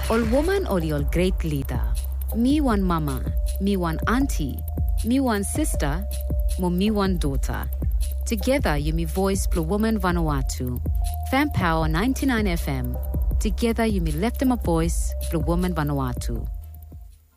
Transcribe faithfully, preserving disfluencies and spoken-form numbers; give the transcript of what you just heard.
Ol woman or ol great leader. Me one mama, me one auntie, me one sister, mo me one daughter. Together you me voice Blue Woman Vanuatu. Fan Power ninety-nine F M. Together you me left them a voice Blue Woman Vanuatu.